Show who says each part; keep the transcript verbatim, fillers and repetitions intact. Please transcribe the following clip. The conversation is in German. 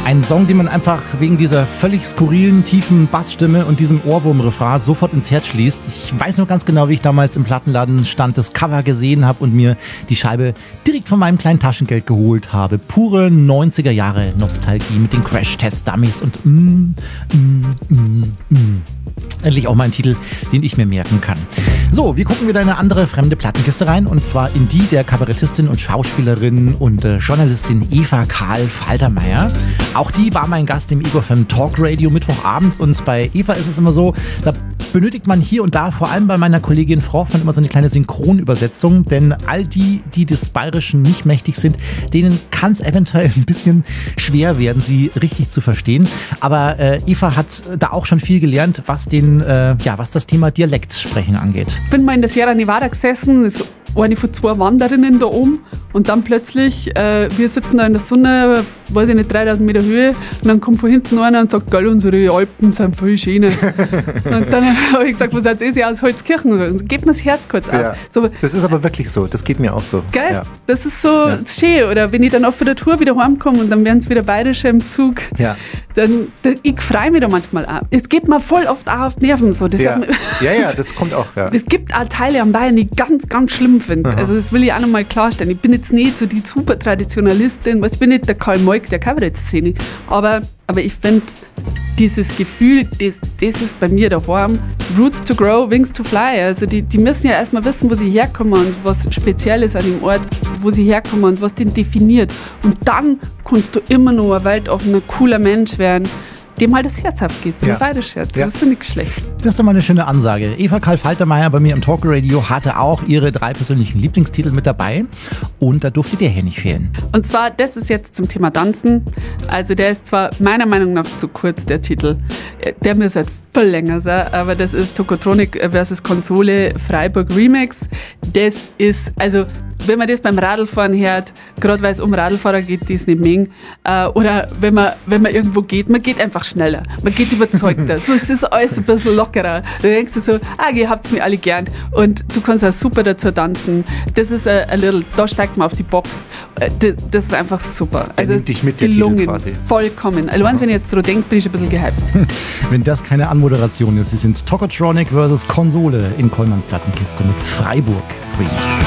Speaker 1: Ein Song, den man einfach wegen dieser völlig skurrilen, tiefen Bassstimme und diesem Ohrwurm-Refrain sofort ins Herz schließt. Ich weiß noch ganz genau, wie ich damals im Plattenladen stand, das Cover gesehen habe und mir die Scheibe direkt von meinem kleinen Taschengeld geholt habe. Pure neunziger Jahre Nostalgie mit den Crash-Test-Dummies und mm, mm, mm, mm. Endlich auch mal ein Titel, den ich mir merken kann. So, wir gucken wieder in eine andere fremde Plattenkiste rein, und zwar in die der Kabarettistin und Schauspielerin und äh, Journalistin Eva Karl Faltermeier. Auch die war mein Gast im Ego F M Talk Radio Mittwochabends, und bei Eva ist es immer so, da benötigt man hier und da, vor allem bei meiner Kollegin Frau Hoffmann, immer so eine kleine Synchronübersetzung, denn all die, die des Bayerischen nicht mächtig sind, denen kann es eventuell ein bisschen schwer werden, sie richtig zu verstehen. Aber äh, Eva hat da auch schon viel gelernt, was den, äh, ja, was das Thema Dialektsprechen angeht.
Speaker 2: Ich bin mal in der Sierra Nevada gesessen, ist eine von zwei Wanderinnen da oben, und dann plötzlich, äh, wir sitzen da in der Sonne, weiß ich nicht, dreitausend Meter Höhe, und dann kommt von hinten einer und sagt, geil, unsere Alpen sind voll schön. Und dann habe ich gesagt, was seid ihr aus Holzkirchen? Und gebt mir das Herz kurz ab.
Speaker 1: Ja,
Speaker 2: so,
Speaker 1: das ist aber wirklich so, das geht mir auch so.
Speaker 2: Geil,
Speaker 1: ja.
Speaker 2: Das ist so ja. schön. Oder wenn ich dann auch von der Tour wieder heimkomme und dann werden es wieder Bayerische im Zug,
Speaker 1: ja.
Speaker 2: dann, dann ich freue mich da manchmal auch. Es geht mir voll oft auch auf die Nerven. So. Das
Speaker 1: ja.
Speaker 2: man,
Speaker 1: ja, ja, das kommt auch. Ja.
Speaker 2: Es gibt auch Teile am Bayern, die ich ganz, ganz schlimm finde. Also das will ich auch nochmal klarstellen. Ich bin jetzt nicht so die super Traditionalistin, ich bin nicht der Karl Moik der Kabarettszene, aber, aber ich finde dieses Gefühl, das, das ist bei mir daheim. Roots to grow, wings to fly. Also die, die müssen ja erstmal wissen, wo sie herkommen und was speziell ist an dem Ort, wo sie herkommen und was den definiert. Und dann kannst du immer noch ein weltoffener, cooler Mensch werden, dem halt das Herz abgeht, dem
Speaker 1: ja.
Speaker 2: beides Herz.
Speaker 1: Ja.
Speaker 2: Das ist ja nichts Schlechtes.
Speaker 1: Das ist doch mal eine schöne Ansage. Eva Karl Faltermeier bei mir im Talkradio hatte auch ihre drei persönlichen Lieblingstitel mit dabei, und da durfte der hier nicht fehlen.
Speaker 2: Und zwar, das ist jetzt zum Thema Tanzen. Also der ist zwar meiner Meinung nach zu kurz, der Titel. Der müsste halt viel länger sein, aber das ist Tokotronic versus Konsole Freiburg Remix. Das ist, also wenn man das beim Radlfahren hört, gerade weil es um Radlfahrer geht, die es nicht mögen, äh, oder wenn man, wenn man irgendwo geht, man geht einfach schneller, man geht überzeugter, so ist das alles ein bisschen lockerer. Du denkst dir so, ah, ihr habt mich alle gern, und du kannst auch super dazu tanzen. Das ist ein, ein little, da steigt man auf die Box. Das, das ist einfach super.
Speaker 1: Der
Speaker 2: also
Speaker 1: nimmt dich mit, der
Speaker 2: gelungen,
Speaker 1: Titel quasi.
Speaker 2: Vollkommen. Also wenn ich jetzt so denke, bin ich ein bisschen gehypt.
Speaker 1: Wenn das keine Anmoderation ist, sie sind Tokotronic versus Konsole in Kollmann Plattenkiste mit Freiburg Remix.